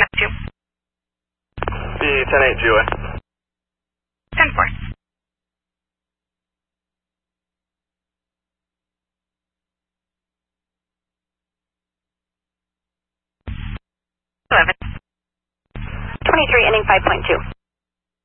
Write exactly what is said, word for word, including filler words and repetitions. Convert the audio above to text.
two. B ten eight, Julie. ten four. eleven. twenty-three, ending five point two.